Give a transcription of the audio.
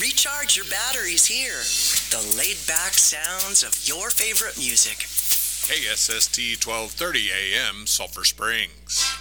Recharge your batteries here. The laid-back sounds of your favorite music. KSST 1230 AM, Sulphur Springs.